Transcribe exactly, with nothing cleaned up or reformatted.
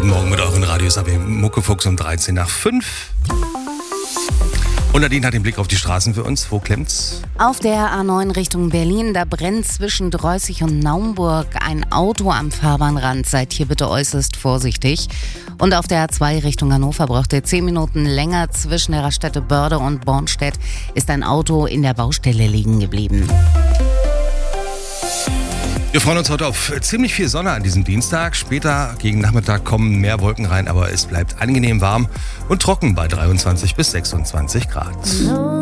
Guten Morgen mit euren Radios A B Muckefuchs um dreizehn nach fünf. Und Nadine hat den Blick auf die Straßen für uns. Wo klemmt's? Auf der A neun Richtung Berlin, da brennt zwischen Dreußig und Naumburg ein Auto am Fahrbahnrand. Seid hier bitte äußerst vorsichtig. Und auf der A zwei Richtung Hannover braucht ihr zehn Minuten länger. Zwischen der Raststätte Börde und Bornstedt ist ein Auto in der Baustelle liegen geblieben. Wir freuen uns heute auf ziemlich viel Sonne an diesem Dienstag. Später gegen Nachmittag kommen mehr Wolken rein, aber es bleibt angenehm warm und trocken bei dreiundzwanzig bis sechsundzwanzig Grad.